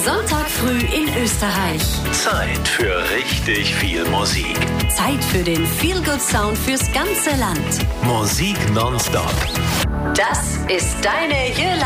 Sonntag früh in Österreich. Zeit für richtig viel Musik. Zeit für den Feel-Good-Sound fürs ganze Land. Musik nonstop. Das ist deine Jüla.